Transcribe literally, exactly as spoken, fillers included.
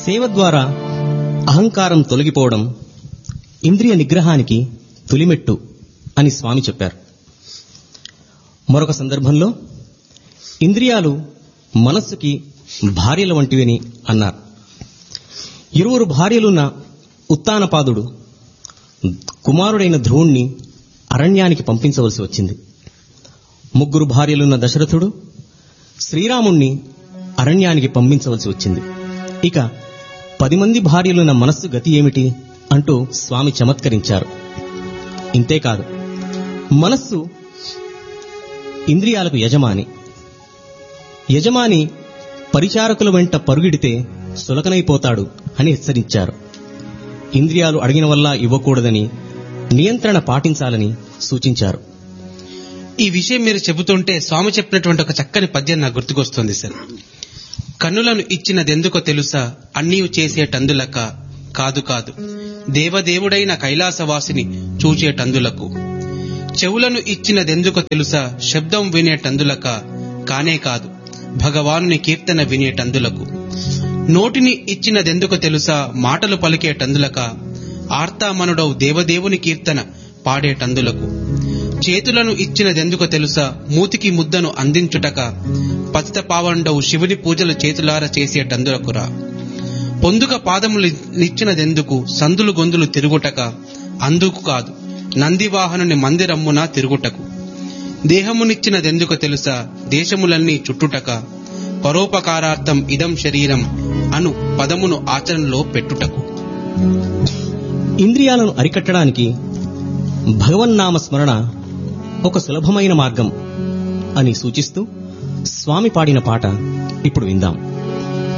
సేవ ద్వారా అహంకారం తొలగిపోవడం ఇంద్రియ నిగ్రహానికి తొలిమెట్టు అని స్వామి చెప్పారు. మరొక సందర్భంలో ఇంద్రియాలు మనస్సుకి భార్యల వంటివని అన్నారు. ఇరువురు భార్యలున్న ఉత్తానపాదుడు కుమారుడైన ధ్రువుణ్ణి అరణ్యానికి పంపించవలసి వచ్చింది. ముగ్గురు భార్యలున్న దశరథుడు శ్రీరాముణ్ణి అరణ్యానికి పంపించవలసి వచ్చింది. ఇక పది మంది భార్యలున్న మనస్సు గతి ఏమిటి అంటూ స్వామి చమత్కరించారు. ఇంతేకాదు, మనస్సు ఇంద్రియాలకు యజమాని. యజమాని పరిచారకుల వెంట పరుగిడితే సులకనైపోతాడు అని హెచ్చరించారు. ఇంద్రియాలు అడిగిన వల్ల ఇవ్వకూడదని, నియంత్రణ పాటించాలని సూచించారు. ఈ విషయం మీరు చెబుతుంటే స్వామి చెప్పినటువంటి ఒక చక్కని పద్యం నాకు గుర్తుకొస్తుంది సార్. కన్నులను ఇచ్చినదెందుకో తెలుసా, అన్నీ చేసేటందులక కాదు కాదు, దేవదేవుడైన కైలాసవాసిని చూచేటందులకు. చెవులను ఇచ్చినదెందుకో తెలుసా, శబ్దం వినేటందులక కానే కాదు, భగవానుని కీర్తన వినేటందులకు. నోటిని ఇచ్చినదెందుకో తెలుసా, మాటలు పలికేటందులక, ఆర్తామనుడవు దేవదేవుని కీర్తన పాడేటందులకు. చేతులను ఇచ్చినదెందుకో తెలుసా, మూతికి ముద్దను అందించుటక, పతిత పావండవు శివుని పూజలు చేతులార చేసేటందులకురా. పొందుక పాదములు నిచ్చినదెందుకు, సందులు గొందులు తిరుగుటక, అందుకు కాదు, నందివాహనుని మందిరమ్మున తిరుగుటకు. దేహమునిచ్చినదెందుకో తెలుసా, దేశములన్నీ చుట్టుటక, పరోపకారార్థం ఇదం శరీరం అను పదమును ఆచరణలో పెట్టుటకు. ఇంద్రియాలను అరికట్టడానికి భగవన్నామ స్మరణ ఒక సులభమైన మార్గం అని సూచిస్తూ స్వామి పాడిన పాట ఇప్పుడు విందాం.